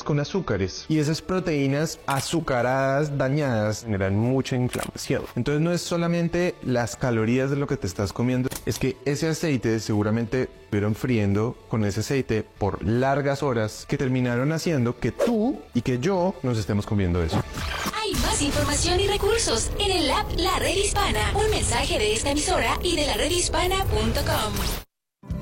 con azúcares. Y esas proteínas azucaradas, dañadas, generan mucha inflamación. Entonces no es solamente las calorías de lo que te estás comiendo, es que ese aceite seguramente estuvieron friendo con ese aceite por largas horas que terminaron haciendo que tú y que yo nos estemos comiendo eso. Hay más información y recursos en el app La Red Hispana. Un mensaje de esta emisora y de laredhispana.com.